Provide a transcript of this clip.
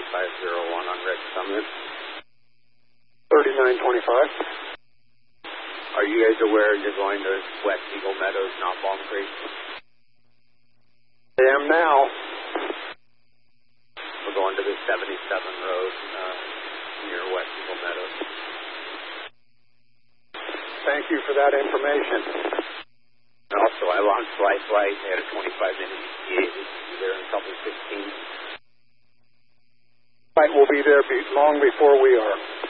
on Red Summit. 3925. Are you guys aware you're going to West Eagle Meadows, not Balm Creek? I am now. We're going to the 77 road near West Eagle Meadows. Thank you for that information. And also, I launched Lifeline. They had a 25-minute ETA. We'll be there in a couple of 15. Right, we'll be there long before we are.